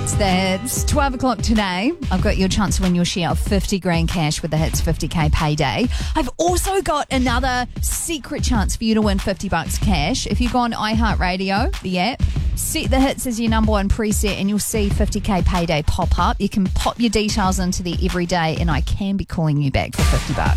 It's 12 o'clock today. I've got your chance to win your share of 50 grand cash with the Hits 50k payday. I've also got another secret chance for you to win 50 bucks cash. If you go on iHeartRadio, the app, set the Hits as your number one preset and you'll see 50k payday pop up. You can pop your details into the everyday and I can be calling you back for 50 bucks.